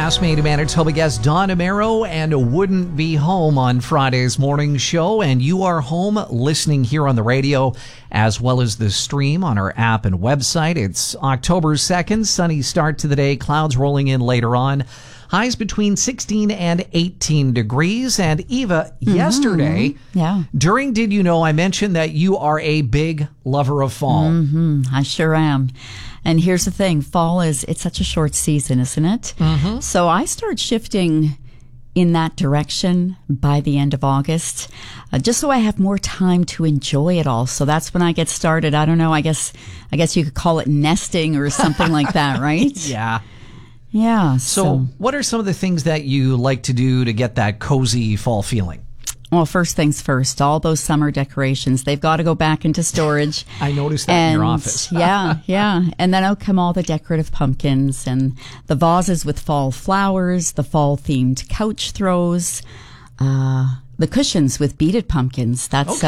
classmate of Manitoba guest Dawn Amaro and Wouldn't Be Home on Friday's morning show. And you are home listening here on the radio as well as the stream on our app and website. It's October 2nd, sunny start to the day, clouds rolling in later on. Highs between 16 and 18 degrees. And Eva, yesterday, during Did You Know, I mentioned that you are a big lover of fall. I sure am. And here's the thing, fall it's such a short season, isn't it? So I start shifting in that direction by the end of August, just so I have more time to enjoy it all. So that's when I get started. I don't know, I guess you could call it nesting or something like that, right? Yeah. So what are some of the things that you like to do to get that cozy fall feeling? Well, first things first, all those summer decorations, they've got to go back into storage. I noticed that in your office. Yeah. And then out come all the decorative pumpkins and the vases with fall flowers, the fall-themed couch throws, the cushions with beaded pumpkins. That's